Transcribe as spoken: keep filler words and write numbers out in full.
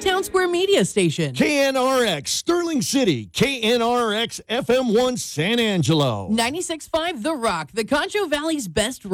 Town Square Media Station. K N R X, Sterling City. K N R X F M one, San Angelo. ninety-six point five The Rock, the Concho Valley's best